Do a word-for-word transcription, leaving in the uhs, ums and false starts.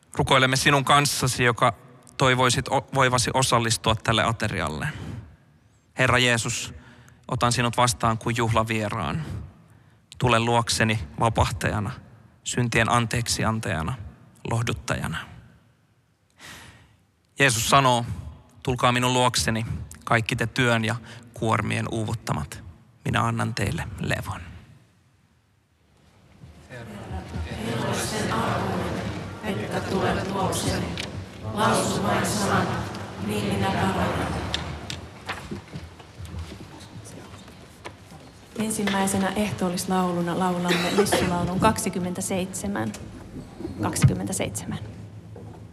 Rukoilemme sinun kanssasi, joka toivoisit voivasi osallistua tälle aterialle. Herra Jeesus, otan sinut vastaan kuin juhlavieraan. Tule luokseni vapahtajana, syntien anteeksi antajana, lohduttajana. Jeesus sanoo, tulkaa minun luokseni, kaikki te työn ja kuormien uuvuttamat. Minä annan teille levon. En ole sen arvoinen, että tulet luokseni. Lausu vain sanat, niin minä parannan. Ensimmäisenä ehtoollislauluna laulamme messulaulun kaksikymmentäseitsemän. kaksikymmentäseitsemän.